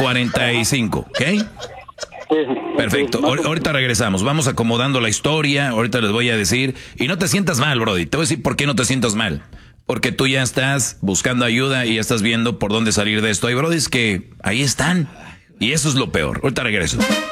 45, ¿ok? Perfecto. Ahorita regresamos. Vamos acomodando la historia. Ahorita les voy a decir. Y no te sientas mal, Brody. Te voy a decir por qué no te sientas mal. Porque tú ya estás buscando ayuda y ya estás viendo por dónde salir de esto. Hay Brodis que ahí están. Y eso es lo peor. Ahorita regreso.